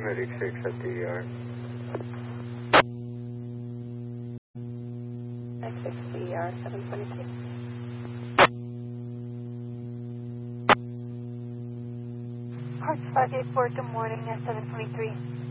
Medic 6 at DER. X6 DER 723. Hearts 584, good morning at 723.